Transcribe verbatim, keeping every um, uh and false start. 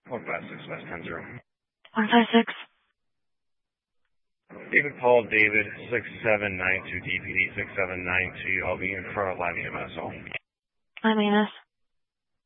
one five six West ten zero. one five six. David Paul, David, six seven nine two, D P D six seven nine two. I'll be in front of Live E M S. I'm E M S.